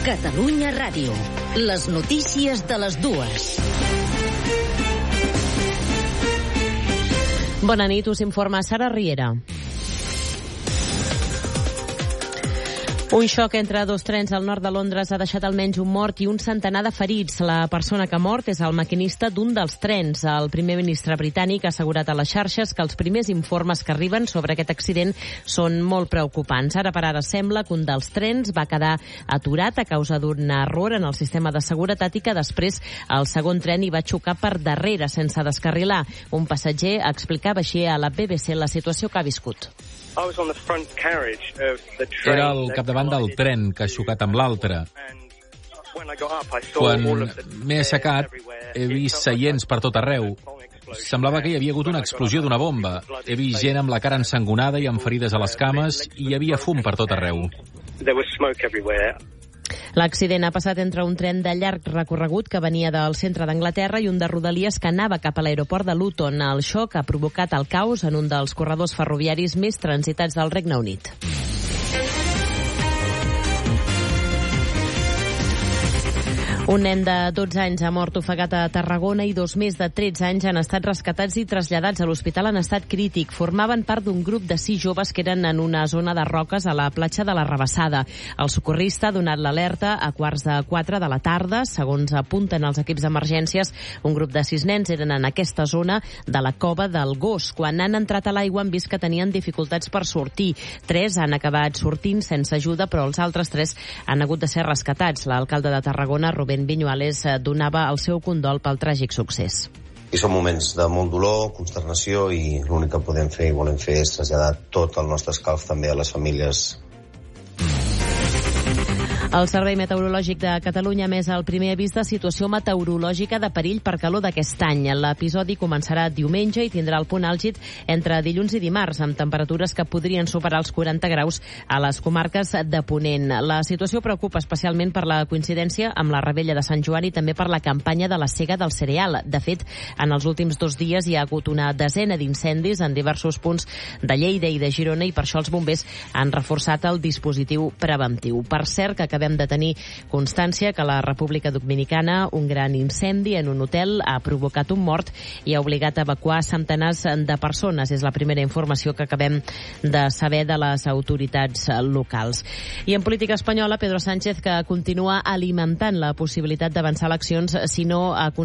Catalunya Ràdio. Les notícies de les dues. Bona nit, us informa Sara Riera. Un xoc entre dos trens al nord de Londres ha deixat almenys un mort i un centenar de ferits. La persona que ha mort és el maquinista d'un dels trens. El primer ministre britànic ha assegurat a les xarxes que els primers informes que arriben sobre aquest accident són molt preocupants. Ara per ara sembla que un dels trens va quedar aturat a causa d'un error en el sistema de seguretat i que després el segon tren hi va xocar per darrere sense descarrilar. Un passatger explicava així a la BBC la situació que ha viscut. Era al capdavant del tren que ha xocat amb l'altre. Quan m'he assecat, he vist seients per tot arreu. Semblava que hi havia hagut una explosió d'una bomba. He vist gent amb la cara ensangonada i amb ferides a les cames i hi havia fum per tot arreu. L'accident ha passat entre un tren de llarg recorregut que venia del centre d'Anglaterra i un de Rodalies que anava cap a l'aeroport de Luton. El xoc ha provocat el caos en un dels corredors ferroviaris més transitats del Regne Unit. Un nen de 12 anys ha mort ofegat a Tarragona i dos més de 13 anys han estat rescatats i traslladats a l'hospital en estat crític. Formaven part d'un grup de 6 joves que eren en una zona de roques a la platja de la Rabassada. El socorrista ha donat l'alerta a 3:15 de la tarda. Segons apunten els equips d'emergències, un grup de 6 nens eren en aquesta zona de la cova del Gos. Quan han entrat a l'aigua han vist que tenien dificultats per sortir. 3 han acabat sortint sense ajuda, però els altres 3 han hagut de ser rescatats. L'alcalde de Tarragona, Rubén Viñuales, donava el seu condol pel tràgic succés. I són moments de molt dolor, consternació, i l'únic que podem fer i volem fer és traslladar tot el nostre escalf també a les famílies. El Servei Meteorològic de Catalunya ha emès el primer avís de situació meteorològica de perill per calor d'aquest any. L'episodi començarà diumenge i tindrà el punt àlgid entre dilluns i dimarts, amb temperatures que podrien superar els 40 graus a les comarques de Ponent. La situació preocupa especialment per la coincidència amb la Revetlla de Sant Joan i també per la campanya de la sega del cereal. De fet, en els últims 2 dies hi ha hagut una desena d'incendis en diversos punts de Lleida i de Girona i per això els bombers han reforçat el dispositiu preventiu. Per cert, que acabem de tenir constància que a la República Dominicana un gran incendi en un hotel ha provocat un mort i ha obligat a evacuar centenars de persones. És la primera informació que acabem de saber de les autoritats locals. I en política espanyola, Pedro Sánchez, que continua alimentant la possibilitat d'avançar eleccions si no